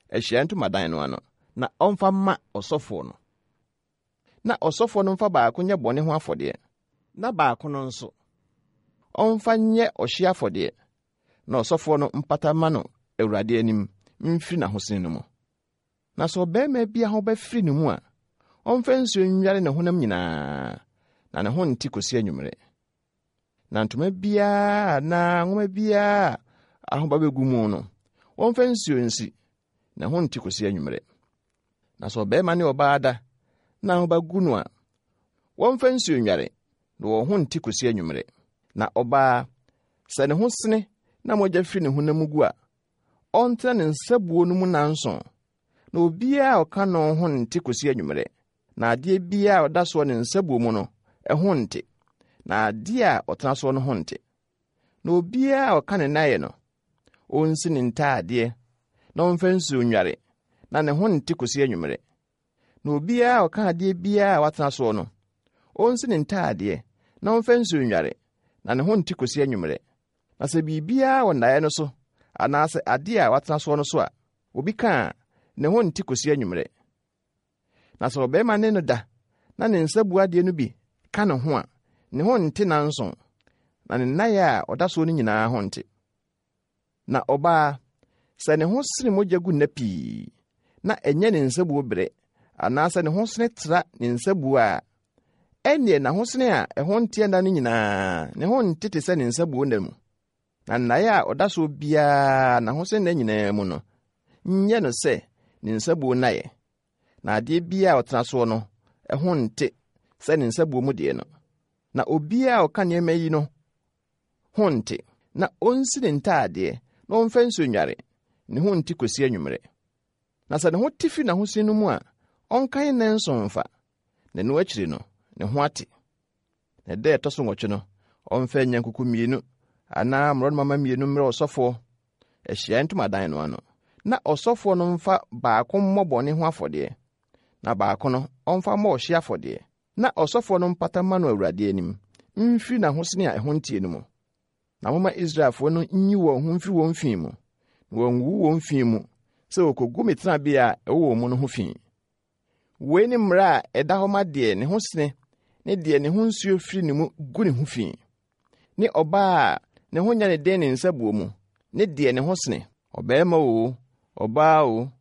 Ahyiae Ntomadan no ano na ɔmfa ma ɔsɔfo no. Na ɔsɔfo no mfa baako nyɛ bɔne ho afɔde, na baako no nso ɔmfa nyɛ ɔhye afɔde, na ɔsɔfo no mpata ma no Awurade anim mfiri n'ahosene no mu. Na sɛ ɔbarima bi ho bɛfiri ne mu a, ɔmfa nsuo nware ne honam nyinaa, na ne ho nte kosi anwummere. Na ntoma biara na nwoma biara ahoba bɛgu mu no, ɔmfa nsuo nsi, ne ho nte kosi anwummere. Na sɛ ɔbarima ne ɔbaa da na ahoba gu no a, wɔmfa nsuo nware, na wɔn ho nte kosi anwummere. Na ɔbaa sɛ ne ho sene na mogya firi ne honam gu a, ɔntena ne nsabuo no mu nanson, na obiara ɔka no ho nte kosi anwummere. Na adeɛ biara ɔda soɔ ne nsabuo mu no, ɛho nte, na adeɛ a ɔtena soɔ no ho nte. Na obiara ɔka ne naeɛ no, ɔnsi ne ntaadeɛ, na ɔmfa nsuo nware, na ne ho nte kosi anwummere. Na obiara ɔka adeɛ biara a watena soɔ no, ɔnsi ne ntaadeɛ, na ɔmfa nsuo nware, na ne ho nte kosi anwummere. Na sɛ biribiara wɔ ndaeɛ no so, anaasɛ adeɛ a watena soɔ no so a, obi ka a, ne ho nte kosi anwummere. Na sɛ ɔbarima ne no da, na ne nsabuo adeɛ no bi ka ne ho a, ne ho nte nanson, na ne naeɛ a ɔda soɔ no nyinaa ho nte. Na ɔbaa sɛ ne ho sene mogya gu nna pii, na ɛnyɛ ne nsabuo bere, anaasɛ ne ho sene tra ne nsabuo a, ɛnneɛ n'ahosene a ɛho nte nda no nyinaa, ne ho nte te sɛ ne nsabuo nda mu. Na nnaeɛ a ɔda soɔ biara n'ahosene nda nyinaa mu no, nyɛ no sɛ ne nsabuo naeɛ. Na adeɛ biara a ɔtena soɔ no, ɛho nte sɛ ne nsabuo mu deɛ no. Na obiara a ɔka nneɛma yi no ho nte, na ɔnsi ne ntaadeɛ, na ɔmfa nsuo nware, ne ho nte kosi anwummere. Na sɛ ne ho te fi n'ahosene no mu a, ɔnkan nnanson mfa, na ɛno akyiri no, ne ho ate. Na ɛda ɛtɔ so 8 no, ɔmfa anyankuku 2 anaa mmorɔnomama 2 mmerɛ ɔsɔfoɔ Ahyiae Ntomadan no ano. Na ɔsɔfoɔ no mfa baako mmɔ bɔne ho afɔdeɛ, na baako no ɔmfa mmɔ ɔhye afɔdeɛ. Na ɔsɔfoɔ no mpata ma no Awurade anim mfiri n'ahosene a ɛho ntie no mu. Na moma Israelfoɔ no nyi wɔn ho mfiri wɔn fi mu, na wɔnwu wɔn fi mu sɛ wɔkɔgu me tenabea a ɛwɔ wɔn mu no ho fi. Wei ne mmara a ɛda hɔ ma deɛ ne ho sene ne deɛ ne ho nsuo firi ne mu gu ne ho fi, ne ɔbaa a ne ho nya ne den ne nsabuo mu, ne deɛ ne ho sene, ɔbarima o, ɔbaa o,